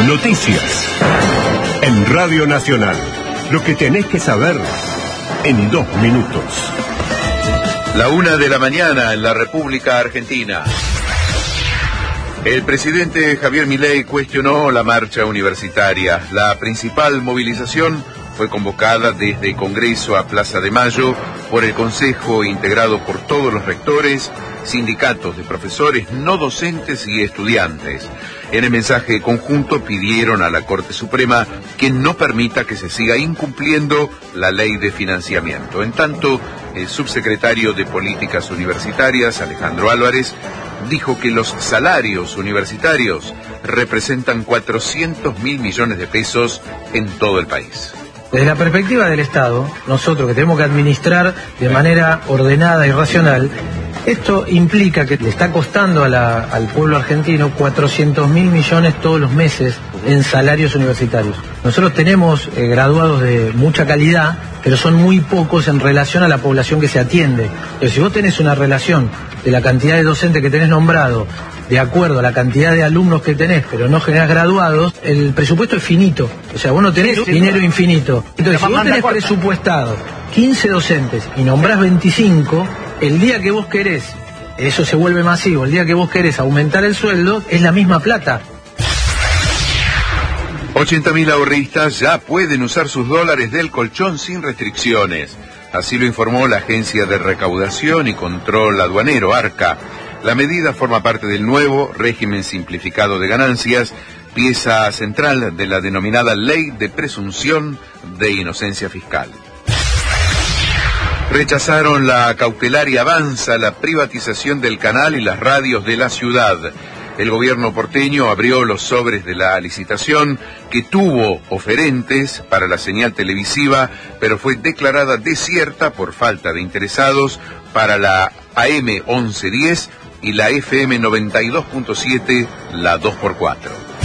Noticias en Radio Nacional. Lo que tenés que saber en 2 minutos. 1:00 a.m. en la República Argentina. El presidente Javier Milei cuestionó la marcha universitaria. La principal movilización fue convocada desde Congreso a Plaza de Mayo por el Consejo integrado por todos los rectores, sindicatos de profesores, no docentes y estudiantes. En el mensaje conjunto pidieron a la Corte Suprema que no permita que se siga incumpliendo la ley de financiamiento. En tanto, el subsecretario de Políticas Universitarias, Alejandro Álvarez, dijo que los salarios universitarios representan 400.000 millones de pesos en todo el país. Desde la perspectiva del Estado, nosotros que tenemos que administrar de manera ordenada y racional, esto implica que le está costando al pueblo argentino 400.000 millones todos los meses en salarios universitarios. Nosotros tenemos graduados de mucha calidad, pero son muy pocos en relación a la población que se atiende. Pero si vos tenés una relación de la cantidad de docentes que tenés nombrado, de acuerdo a la cantidad de alumnos que tenés, pero no generás graduados, el presupuesto es finito. O sea, vos no tenés dinero infinito. Entonces, si vos tenés presupuestado 15 docentes y nombrás 25, el día que vos querés, eso se vuelve masivo, el día que vos querés aumentar el sueldo, es la misma plata. 80.000 ahorristas ya pueden usar sus dólares del colchón sin restricciones. Así lo informó la Agencia de Recaudación y Control Aduanero, ARCA. La medida forma parte del nuevo régimen simplificado de ganancias, pieza central de la denominada Ley de Presunción de Inocencia Fiscal. Rechazaron la cautelar y avanza la privatización del canal y las radios de la ciudad. El gobierno porteño abrió los sobres de la licitación que tuvo oferentes para la señal televisiva, pero fue declarada desierta por falta de interesados para la AM 1110 y la FM 92.7, la 2x4.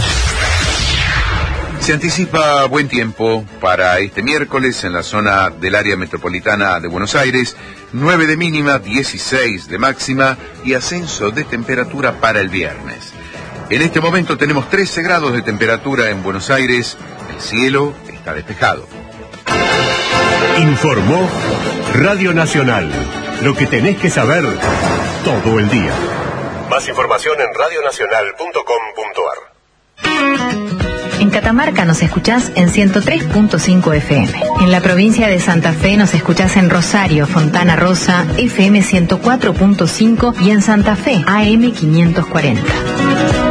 Se anticipa buen tiempo para este miércoles en la zona del área metropolitana de Buenos Aires, 9 de mínima, 16 de máxima y ascenso de temperatura para el viernes. En este momento tenemos 13 grados de temperatura en Buenos Aires, el cielo está despejado. Informó Radio Nacional. Lo que tenés que saber todo el día. Más información en radionacional.com.ar. En Catamarca nos escuchás en 103.5 FM. En la provincia de Santa Fe nos escuchás en Rosario, Fontana Rosa, FM 104.5 y en Santa Fe, AM 540.